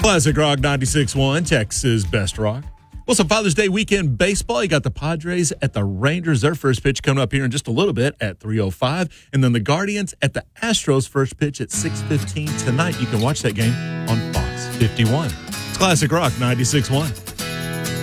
Classic Rock 96.1, Texas Best Rock. Well, some Father's Day weekend baseball. You got the Padres at the Rangers. Their first pitch coming up here in just a little bit at 3:05. And then the Guardians at the Astros first pitch at 6:15 tonight. You can watch that game on Fox 51. It's Classic Rock 96.1.